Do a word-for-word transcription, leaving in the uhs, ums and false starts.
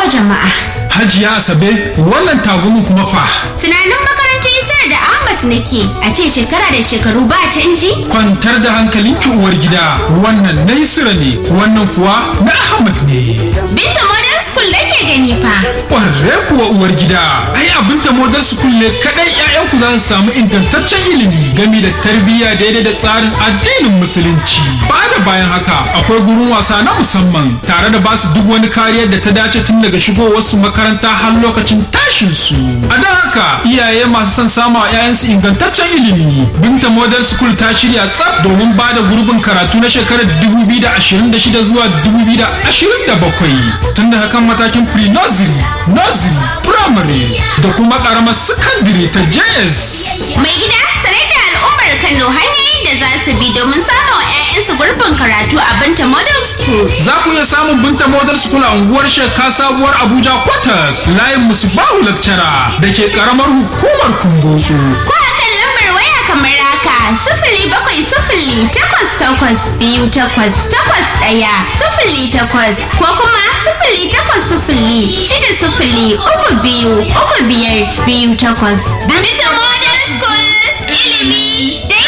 jama'a. Hajiya Asabe, wannan tagumin kuma fa. Tunanin makarantar Isar da Ahmad nake, a ce shekara da shekaru ba canji? Kwantar da hankalinki uwar gida, wannan na Isra ne, wannan kuwa na Ahmad ne. Binta Modern School nake gani fa. Ƙwarre kuwa uwar gida, ai abinta Modern School ne kaɗai 'ya'yanku za su samu ingantaccen ilimi game da tarbiyya daidai da tsarin addinin Musulunci. Ba da bayan haka, akwai gurin wasa na musamman tare da basu duk wani kariyar da ta dace tun daga shigowarsu makaranta har lokacin tashin su. A don haka iyaye masu son samun ‘ya'yansu ingantaccen ilimi. Binta Model School ta shirya tsaf domin ba da gurbin karatu na shekarar dubu biyu da ashirin da shida zuwa dubu biyu da ashirin da bakwai. Tun da hakan matakin pre-nursery, nursery, primary da kuma karamar secondary ta J S. Mai gida sanar da al'ummar Kano hanyoyin da za su bi domin samun wa 'ya'yansu gurbin karatu a Binta Model School. Za ku iya samun Binta Model School a unguwar Sheka Sabuwar Abuja Quarters, layin Musbahu Lecturer da ke karamar hukumar Kumbotso. Ko a kan lambar waya kamar haka sifili bakwai sifili takwas takwas biyu takwas takwas ɗaya sifili takwas ko kuma sifili takwas sifili shida sifili uku biyu uku biyar biyu takwas. Binta Model School ilimi